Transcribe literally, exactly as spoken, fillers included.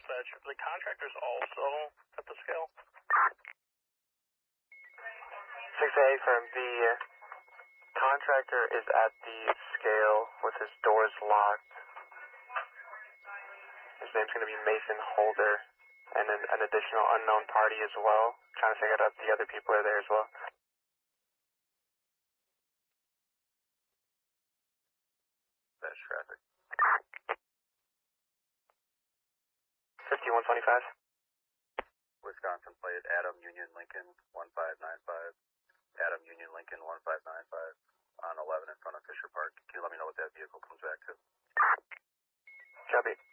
dispatch. The contractor's also at the scale. six A from the contractor is at the scale with his doors locked. His name's going to be Mason Holder, and an, an additional unknown party as well. Trying to figure out if the other people are there as well. That's traffic. fifty-one twenty-five. Wisconsin plate, Adam Union Lincoln, one five nine five. Adam Union Lincoln, one five nine five. On eleven in front of Fisher Park. Can you let me know what that vehicle comes back to? Copy.